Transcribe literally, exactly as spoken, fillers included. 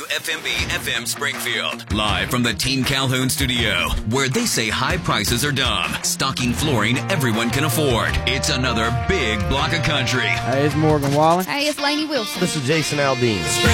F M B F M Springfield. Live from the Team Calhoun studio, where they say high prices are dumb. Stocking flooring everyone can afford. It's another big block of country. Hey, it's Morgan Wallen. Hey, it's Lainey Wilson. This is Jason Aldean.